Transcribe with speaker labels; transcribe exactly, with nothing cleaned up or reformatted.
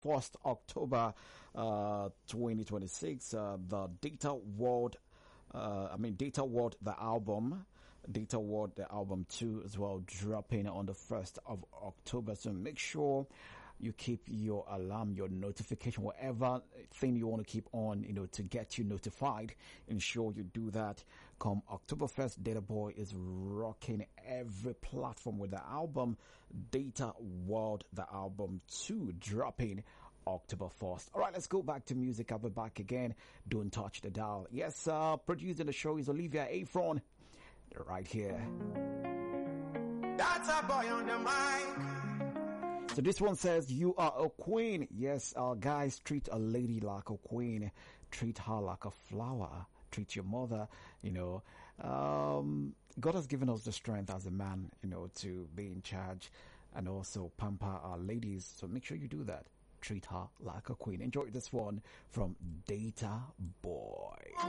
Speaker 1: first October, uh, twenty twenty-six. Uh, the Data World, uh, I mean, Data World, the album, Data World, the album two as well, dropping on the first of October. So make sure you keep your alarm, your notification, whatever thing you want to keep on, you know, to get you notified. Ensure you do that. Come October first, Data Boy is rocking every platform with the album Data World, the album two, dropping October first. All right, let's go back to music. I'll be back again. Don't touch the dial. Yes, uh, producing the show is Olivia Afron. Right here.
Speaker 2: That's a boy on the mic.
Speaker 1: So this one says, you are a queen. Yes, uh, guys, treat a lady like a queen. Treat her like a flower. Treat your mother, you know. Um, God has given us the strength as a man, you know, to be in charge and also pamper our ladies. So make sure you do that. Treat her like a queen. Enjoy this one from Data Boy.